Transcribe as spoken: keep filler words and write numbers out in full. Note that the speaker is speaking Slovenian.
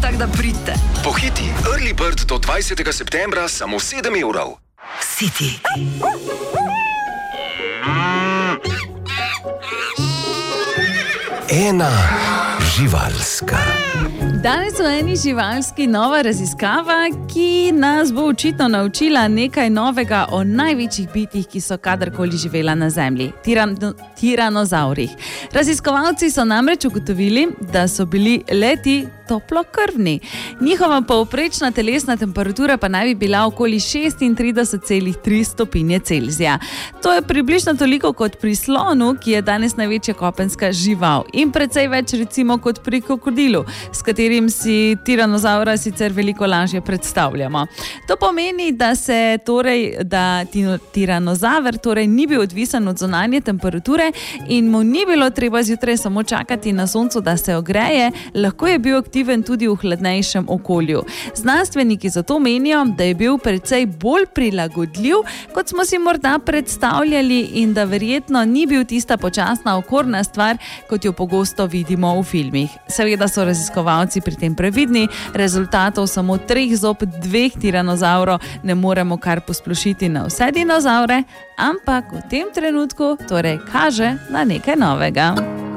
tako da pridite. Pohiti, Early Bird do dvajsetega septembra samo sedem evrov. City. Ena živalska. Danes v eni živalski nova raziskava, ki nas bo očitno naučila nekaj novega o največjih bitjih, ki so kadarkoli živela na Zemlji, tiran, tiranozaurih. Raziskovalci so namreč ugotovili, da so bili leti toplokrvni. Njihova povprečna telesna temperatura pa naj bi bila okoli šestintrideset celih tri stopinje Celzija. To je približno toliko kot pri slonu, ki je danes največja kopenska žival, in precej več recimo kot pri krokodilu, s katerim si tiranozaura sicer veliko lažje predstavljamo. To pomeni, da se torej, da tiranozaver torej ni bil odvisen od zunanje temperature in mu ni bilo treba zjutraj samo čakati na soncu, da se ogreje, lahko je bil aktiven tudi v hladnejšem okolju. Znanstveniki zato menijo, da je bil precej bolj prilagodljiv, kot smo si morda predstavljali, in da verjetno ni bil tista počasna okorna stvar, kot jo pogosto vidimo v filmih. Seveda so raziskovalci pri tem previdni, rezultatov samo treh zob dveh tiranozaurov ne moremo kar posplošiti na vse dinozaure, ampak v tem trenutku torej kaže na nekaj novega.